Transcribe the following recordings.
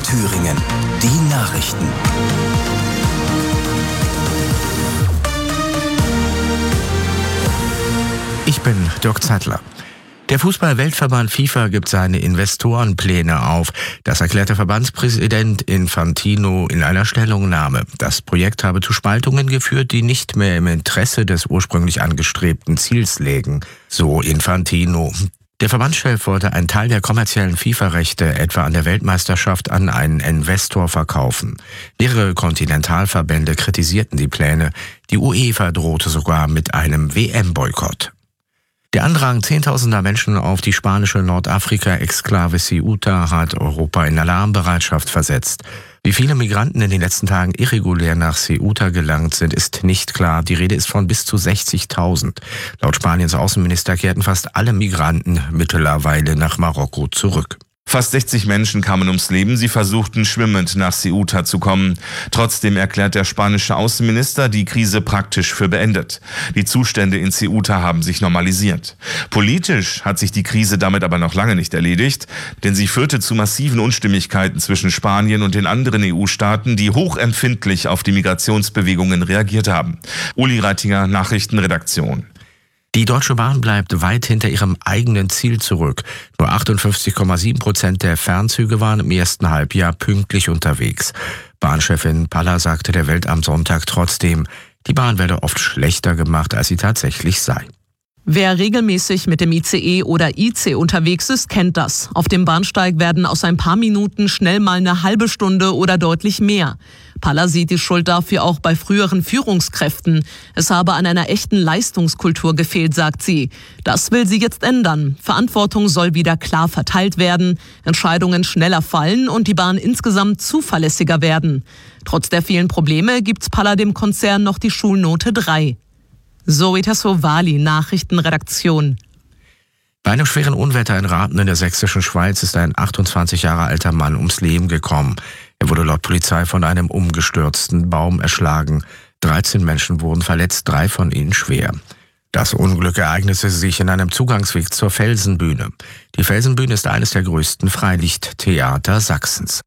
Thüringen. Die Nachrichten. Ich bin Dirk Zeitler. Der Fußball-Weltverband FIFA gibt seine Investorenpläne auf. Das erklärte Verbandspräsident Infantino in einer Stellungnahme. Das Projekt habe zu Spaltungen geführt, die nicht mehr im Interesse des ursprünglich angestrebten Ziels lägen, so Infantino. Der Verbandschef wollte einen Teil der kommerziellen FIFA-Rechte etwa an der Weltmeisterschaft an einen Investor verkaufen. Mehrere Kontinentalverbände kritisierten die Pläne. Die UEFA drohte sogar mit einem WM-Boykott. Der Andrang zehntausender Menschen auf die spanische Nordafrika-Exklave Ceuta hat Europa in Alarmbereitschaft versetzt. Wie viele Migranten in den letzten Tagen irregulär nach Ceuta gelangt sind, ist nicht klar. Die Rede ist von bis zu 60.000. Laut Spaniens Außenminister kehrten fast alle Migranten mittlerweile nach Marokko zurück. Fast 60 Menschen kamen ums Leben. Sie versuchten schwimmend nach Ceuta zu kommen. Trotzdem erklärt der spanische Außenminister die Krise praktisch für beendet. Die Zustände in Ceuta haben sich normalisiert. Politisch hat sich die Krise damit aber noch lange nicht erledigt, denn sie führte zu massiven Unstimmigkeiten zwischen Spanien und den anderen EU-Staaten, die hochempfindlich auf die Migrationsbewegungen reagiert haben. Uli Reitinger, Nachrichtenredaktion. Die Deutsche Bahn bleibt weit hinter ihrem eigenen Ziel zurück. Nur 58,7% der Fernzüge waren im ersten Halbjahr pünktlich unterwegs. Bahnchefin Palla sagte der Welt am Sonntag trotzdem, die Bahn werde oft schlechter gemacht, als sie tatsächlich sei. Wer regelmäßig mit dem ICE oder IC unterwegs ist, kennt das. Auf dem Bahnsteig werden aus ein paar Minuten schnell mal eine halbe Stunde oder deutlich mehr. Palla sieht die Schuld dafür auch bei früheren Führungskräften. Es habe an einer echten Leistungskultur gefehlt, sagt sie. Das will sie jetzt ändern. Verantwortung soll wieder klar verteilt werden, Entscheidungen schneller fallen und die Bahn insgesamt zuverlässiger werden. Trotz der vielen Probleme gibt Palla dem Konzern noch die Schulnote 3. Zoe Tassovali, Nachrichtenredaktion. Bei einem schweren Unwetter in Rathen in der sächsischen Schweiz ist ein 28 Jahre alter Mann ums Leben gekommen. Er wurde laut Polizei von einem umgestürzten Baum erschlagen. 13 Menschen wurden verletzt, 3 von ihnen schwer. Das Unglück ereignete sich in einem Zugangsweg zur Felsenbühne. Die Felsenbühne ist eines der größten Freilichttheater Sachsens.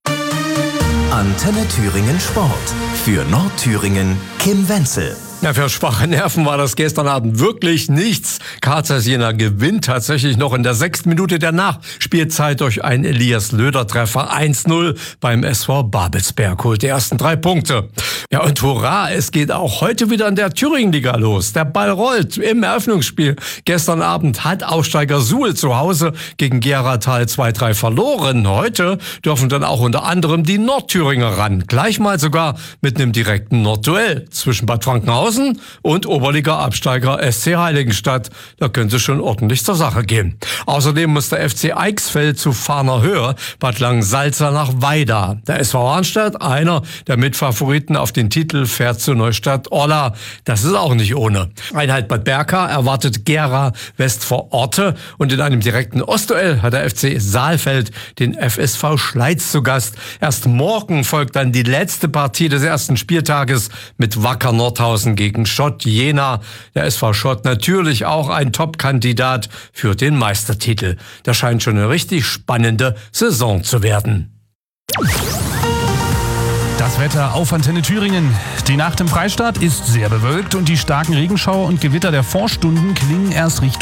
Antenne Thüringen Sport. Für Nordthüringen Kim Wenzel. Ja, für schwache Nerven war das gestern Abend wirklich nichts. KZ Jena gewinnt tatsächlich noch in der 6. Minute der Nachspielzeit durch einen Elias Löder-Treffer 1-0 beim SV Babelsberg, holt die ersten 3 Punkte. Ja, und hurra, es geht auch heute wieder in der Thüringen-Liga los. Der Ball rollt im Eröffnungsspiel. Gestern Abend hat Aufsteiger Suhl zu Hause gegen Geratal 2-3 verloren. Heute dürfen dann auch unter anderem die Nordthüringer ran. Gleich mal sogar mit einem direkten Nordduell zwischen Bad Frankenhausen und Oberliga-Absteiger SC Heiligenstadt. Da könnte es schon ordentlich zur Sache gehen. Außerdem muss der FC Eichsfeld zu Fahner Höhe, Bad Langensalza nach Weida. Der SV Arnstadt, einer der Mitfavoriten auf den Titel, fährt zu Neustadt-Orla. Das ist auch nicht ohne. Einheit Bad Berka erwartet Gera West vor Orte und in einem direkten Ostduell hat der FC Saalfeld den FSV Schleiz zu Gast. Erst morgen folgt dann die letzte Partie des ersten Spieltages mit Wacker Nordhausen gegen Schott Jena. Der SV Schott natürlich auch ein Top-Kandidat für den Meistertitel. Das scheint schon eine richtig spannende Saison zu werden. Das Wetter auf Antenne Thüringen. Die Nacht im Freistaat ist sehr bewölkt und die starken Regenschauer und Gewitter der Vorstunden klingen erst Richtung